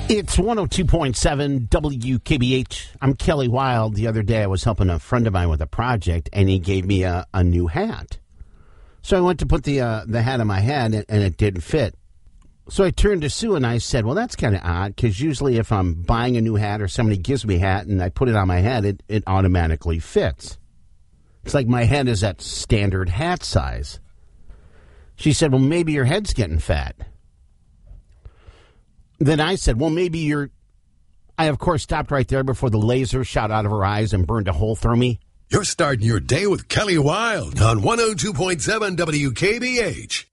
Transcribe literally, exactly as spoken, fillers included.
It's one oh two point seven W K B H. I'm Kelly Wild. The other day I was helping a friend of mine with a project, and he gave me a, a new hat. So I went to put the uh, the hat on my head, and, and it didn't fit. So I turned to Sue, and I said, well, that's kind of odd, because usually if I'm buying a new hat or somebody gives me a hat and I put it on my head, it, it automatically fits. It's like my head is at standard hat size. She said, well, maybe your head's getting fat. Then I said, well, maybe you're... I, of course, stopped right there before the laser shot out of her eyes and burned a hole through me. You're starting your day with Kelly Wild on one oh two point seven W K B H.